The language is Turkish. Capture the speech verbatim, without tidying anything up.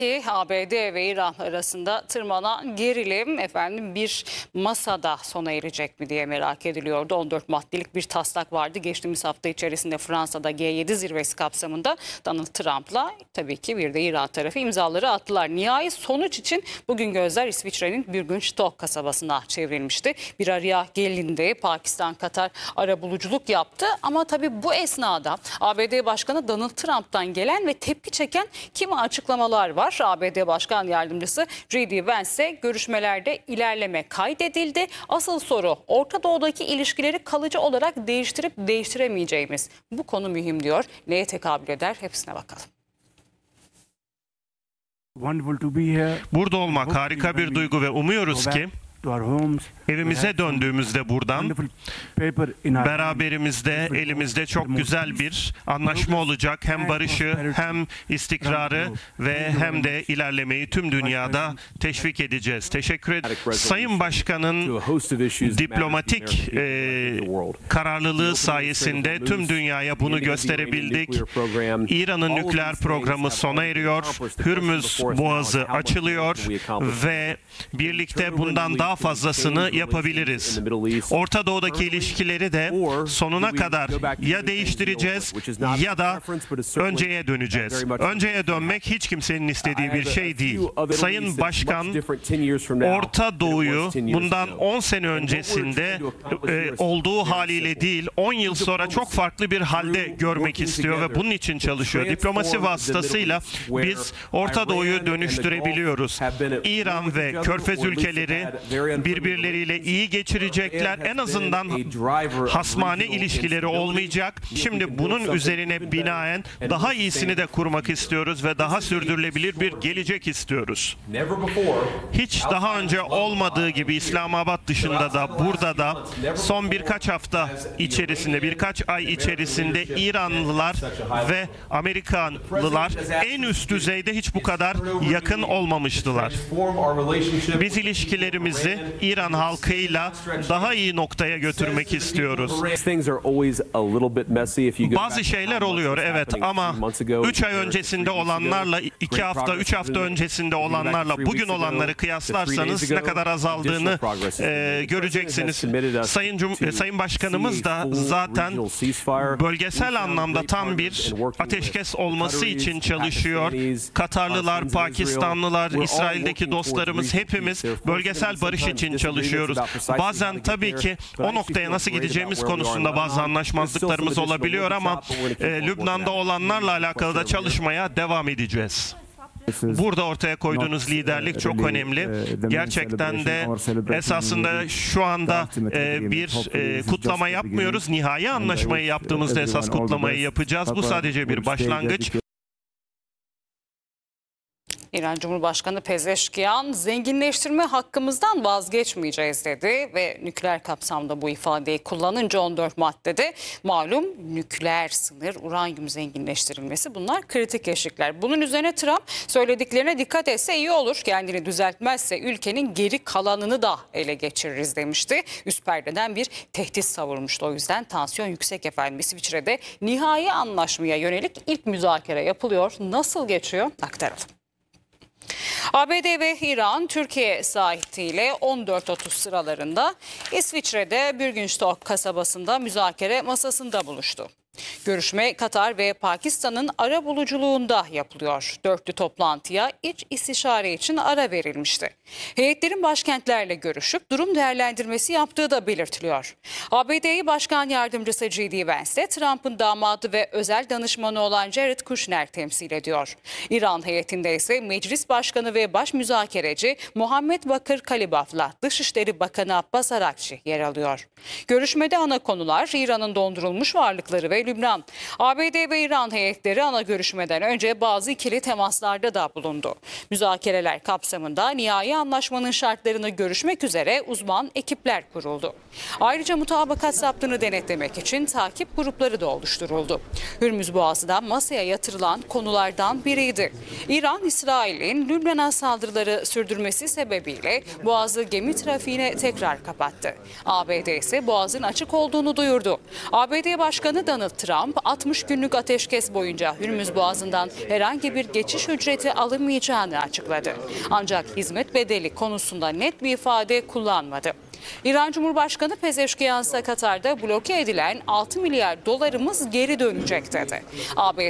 A B D ve İran arasında tırmanan gerilim efendim bir masada sona erecek mi diye merak ediliyordu. on dört maddelik bir taslak vardı. Geçtiğimiz hafta içerisinde Fransa'da G yedi zirvesi kapsamında Donald Trump'la tabii ki bir de İran tarafı imzaları attılar. Nihai sonuç için bugün gözler İsviçre'nin Bürgenstock kasabasına çevrilmişti. Bir araya gelindi. Pakistan, Katar arabuluculuk yaptı ama tabii bu esnada A B D Başkanı Donald Trump'tan gelen ve tepki çeken kimi açıklamalar var. A B D Başkan Yardımcısı J D Vance görüşmelerde ilerleme kaydedildi. Asıl soru Orta Doğu'daki ilişkileri kalıcı olarak değiştirip değiştiremeyeceğimiz. Bu konu mühim diyor. Neye tekabül eder? Hepsine bakalım. Burada olmak harika bir duygu ve umuyoruz ki evimize döndüğümüzde buradan beraberimizde elimizde çok güzel bir anlaşma olacak. Hem barışı hem istikrarı ve hem de ilerlemeyi tüm dünyada teşvik edeceğiz. Teşekkür ederim. Sayın Başkan'ın diplomatik e, kararlılığı sayesinde tüm dünyaya bunu gösterebildik. İran'ın nükleer programı sona eriyor. Hürmüz Boğazı açılıyor ve birlikte bundan daha fazlasını yapabiliriz. Orta Doğu'daki ilişkileri de sonuna kadar ya değiştireceğiz ya da önceye döneceğiz. Önceye dönmek hiç kimsenin istediği bir şey değil. Sayın Başkan, Orta Doğu'yu bundan on sene öncesinde e, olduğu haliyle değil, on yıl sonra çok farklı bir halde görmek istiyor ve bunun için çalışıyor. Diplomasi vasıtasıyla biz Orta Doğu'yu dönüştürebiliyoruz. İran ve Körfez ülkeleri birbirleriyle iyi geçirecekler. En azından hasmane ilişkileri olmayacak. Şimdi bunun üzerine binaen daha iyisini de kurmak istiyoruz ve daha sürdürülebilir bir gelecek istiyoruz. Hiç daha önce olmadığı gibi İslamabad dışında da burada da son birkaç hafta içerisinde, birkaç ay içerisinde İranlılar ve Amerikanlılar en üst düzeyde hiç bu kadar yakın olmamıştılar. Biz ilişkilerimizi İran halkıyla daha iyi noktaya götürmek istiyoruz. Bazı şeyler oluyor evet ama üç ay öncesinde olanlarla, iki hafta, üç hafta öncesinde olanlarla bugün olanları kıyaslarsanız ne kadar azaldığını e, göreceksiniz. Sayın, Cum Sayın Başkanımız da zaten bölgesel anlamda tam bir ateşkes olması için çalışıyor. Katarlılar, Pakistanlılar, İsrail'deki dostlarımız hepimiz bölgesel barış için çalışıyoruz. Bazen tabii ki o noktaya nasıl gideceğimiz konusunda bazı anlaşmazlıklarımız olabiliyor ama e, Lübnan'da olanlarla alakalı da çalışmaya devam edeceğiz. Burada ortaya koyduğunuz liderlik çok önemli. Gerçekten de esasında şu anda e, bir e, kutlama yapmıyoruz. Nihai anlaşmayı yaptığımızda esas kutlamayı yapacağız. Bu sadece bir başlangıç. İran Cumhurbaşkanı Pezeşkiyan zenginleştirme hakkımızdan vazgeçmeyeceğiz dedi ve nükleer kapsamda bu ifadeyi kullanınca on dört maddede malum nükleer sınır, uranyum zenginleştirilmesi bunlar kritik eşikler. Bunun üzerine Trump söylediklerine dikkat etse iyi olur. Kendini düzeltmezse ülkenin geri kalanını da ele geçiririz demişti. Üst perdeden bir tehdit savurmuştu. O yüzden tansiyon yüksek efendim. İsviçre'de nihai anlaşmaya yönelik ilk müzakere yapılıyor. Nasıl geçiyor? Aktaralım. A B D ve İran Türkiye saatiyle on dört otuz sıralarında İsviçre'de Bürgenstock kasabasında müzakere masasında buluştu. Görüşme Katar ve Pakistan'ın arabuluculuğunda yapılıyor. Dörtlü toplantıya iç istişare için ara verilmişti. Heyetlerin başkentlerle görüşüp durum değerlendirmesi yaptığı da belirtiliyor. A B D'yi Başkan Yardımcısı J D Vance, Trump'ın damadı ve özel danışmanı olan Jared Kushner temsil ediyor. İran heyetinde ise Meclis Başkanı ve Baş Müzakereci Muhammed Bakır Kalibaf'la Dışişleri Bakanı Abbas Arakçi yer alıyor. Görüşmede ana konular İran'ın dondurulmuş varlıkları ve Lübnan. A B D ve İran heyetleri ana görüşmeden önce bazı ikili temaslarda da bulundu. Müzakereler kapsamında nihai anlaşmanın şartlarını görüşmek üzere uzman ekipler kuruldu. Ayrıca mutabakat zaptını denetlemek için takip grupları da oluşturuldu. Hürmüz Boğazı da masaya yatırılan konulardan biriydi. İran, İsrail'in Lübnan'a saldırıları sürdürmesi sebebiyle Boğazı gemi trafiğine tekrar kapattı. A B D ise Boğaz'ın açık olduğunu duyurdu. A B D Başkanı Donald Trump altmış günlük ateşkes boyunca Hürmüz Boğazı'ndan herhangi bir geçiş ücreti alınmayacağını açıkladı. Ancak hizmet bedeli konusunda net bir ifade kullanmadı. İran Cumhurbaşkanı Pezeşkiyan ise Katar'da bloke edilen altı milyar dolarımız geri dönecek dedi. A B